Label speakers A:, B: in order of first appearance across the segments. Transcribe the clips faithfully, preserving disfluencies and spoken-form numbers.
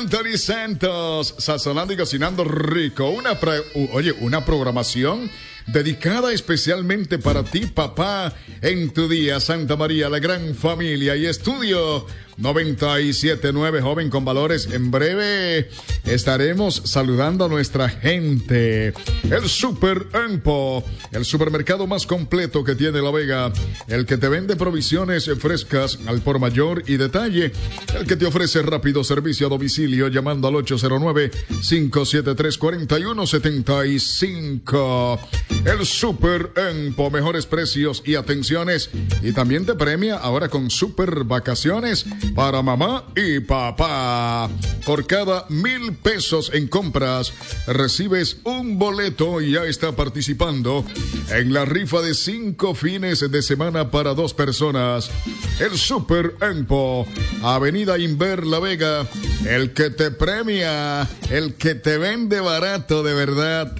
A: Anthony Santos, sazonando y cocinando rico. Una pre- oye, una programación dedicada especialmente para ti, papá, en tu día. Santa María, la gran familia y estudio noventa y siete punto nueve, joven con valores. En breve estaremos saludando a nuestra gente. El Super Empo, el supermercado más completo que tiene La Vega, el que te vende provisiones frescas al por mayor y detalle, el que te ofrece rápido servicio a domicilio llamando al ocho cero nueve, cinco siete tres, cuatro uno siete cinco. El Super Empo, mejores precios y atenciones, y también te premia ahora con super vacaciones para mamá y papá. Por cada mil pesos en compras recibes un boleto y ya está participando en la rifa de cinco fines de semana para dos personas. El Super Empo, Avenida Inver La Vega, el que te premia, el que te vende barato de verdad.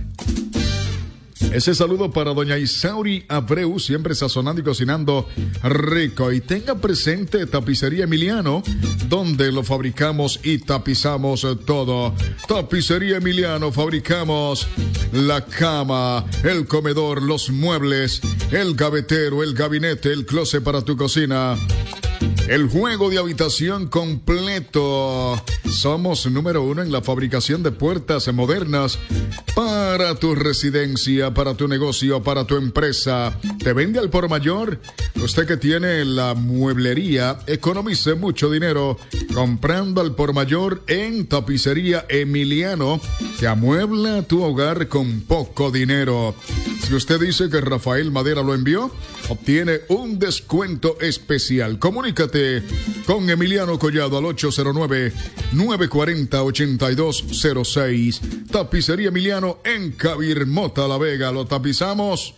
A: Ese saludo para doña Isauri Abreu, siempre sazonando y cocinando rico. Y tenga presente Tapicería Emiliano, donde lo fabricamos y tapizamos todo. Tapicería Emiliano, fabricamos la cama, el comedor, los muebles, el gavetero, el gabinete, el closet para tu cocina. El juego de habitación completo. Somos número uno en la fabricación de puertas modernas para tu residencia, para tu negocio, para tu empresa. ¿Te vende al por mayor? Usted que tiene la mueblería, economice mucho dinero comprando al por mayor en Tapicería Emiliano, que amuebla tu hogar con poco dinero. Si usted dice que Rafael Madera lo envió, obtiene un descuento especial. Comunícate con Emiliano Collado al ocho cero nueve, nueve cuatro cero, ocho dos cero seis. Tapicería Emiliano en Cabirmota, La Vega. Lo tapizamos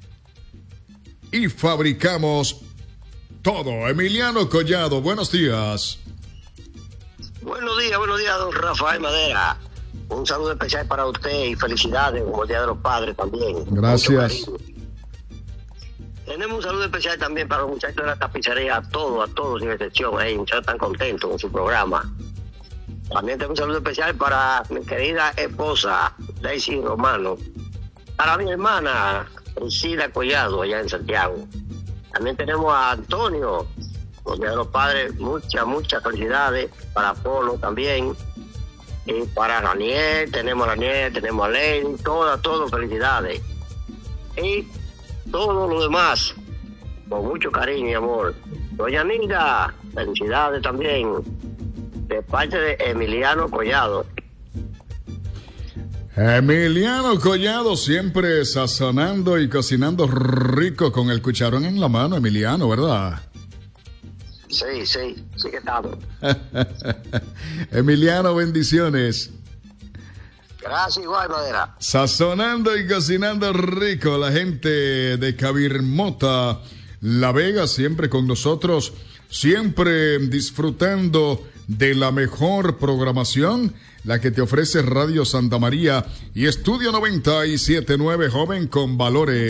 A: y fabricamos todo. Emiliano Collado, buenos días.
B: Buenos días, buenos días, don Rafael Madera. Un saludo especial para usted y felicidades, como el Día de los Padres también.
A: Gracias.
B: Tenemos un saludo especial también para los muchachos de la tapicería, a todos, a todos sin excepción. Hey, muchachos tan contentos con su programa. También tengo un saludo especial para mi querida esposa, Daisy Romano. Para mi hermana, Priscila Collado, allá en Santiago. También tenemos a Antonio, los Días de los Padres, muchas, muchas felicidades. Para Polo también. Y para Daniel, tenemos a Daniel, tenemos a Lady, todas, todas felicidades. Y todo lo demás, con mucho cariño y amor. Doña Nilda, felicidades también, de parte de Emiliano Collado.
A: Emiliano Collado, siempre sazonando y cocinando rico con el cucharón en la mano, Emiliano, ¿verdad?
B: Sí, sí, sí que estamos.
A: Emiliano, bendiciones.
B: Gracias, igual, Madera.
A: Sazonando y cocinando rico, la gente de Cabirmota, La Vega, siempre con nosotros, siempre disfrutando de la mejor programación, la que te ofrece Radio Santa María y Estudio noventa y siete punto nueve, joven con valores.